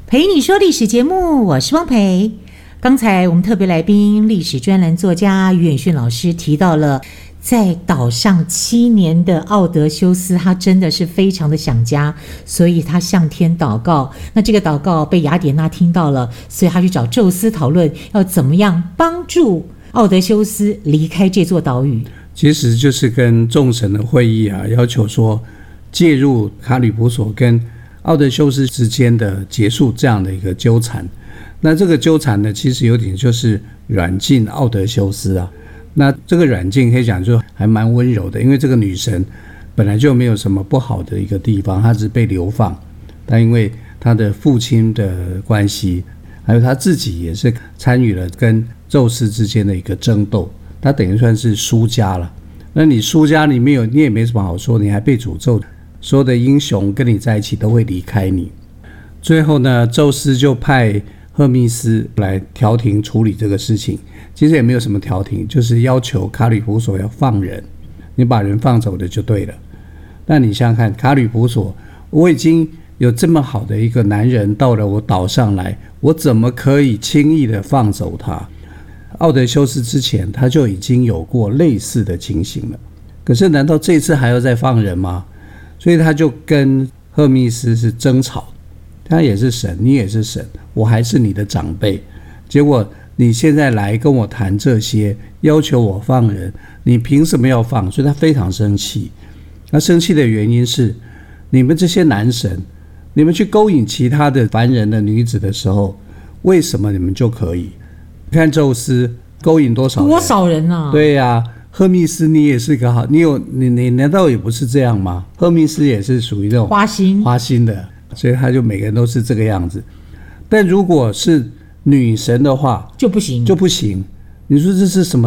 陪你说历史节目，我是汪培。刚才我们特别来宾历史专栏作家于远逊老师提到了在岛上7年的奥德修斯，他真的是非常的想家，所以他向天祷告。那这个祷告被雅典娜听到了，所以他去找宙斯讨论要怎么样帮助奥德修斯离开这座岛屿。 其实就是跟众神的会议要求说介入卡吕普索跟奥德修斯之间的结束这样的一个纠缠。那这个纠缠呢，其实有点就是软禁奥德修斯啊。那这个软禁可以讲就还蛮温柔的，因为这个女神本来就没有什么不好的一个地方，她只是被流放，但因为她的父亲的关系，还有她自己也是参与了跟宙斯之间的一个争斗，她等于算是输家了。那你输家你也没什么好说，你还被诅咒，所有的英雄跟你在一起都会离开你。最后呢，宙斯就派赫密斯来调停处理这个事情。其实也没有什么调停，就是要求卡吕普索要放人，你把人放走的就对了。那你想想看，卡吕普索，我已经有这么好的一个男人到了我岛上来，我怎么可以轻易的放走他？奥德修斯之前他就已经有过类似的情形了，可是难道这次还要再放人吗？所以他就跟赫密斯是争吵，他也是神，你也是神，我还是你的长辈，结果你现在来跟我谈这些，要求我放人，你凭什么要放？所以他非常生气。他生气的原因是，你们这些男神，你们去勾引其他的凡人的女子的时候，为什么你们就可以？看宙斯勾引多少人啊？对呀，赫密斯你也是个好，你难道也不是这样吗？赫密斯也是属于这种花心的，所以他就每个人都是这个样子。但如果是女神的话就不行。你说这是什么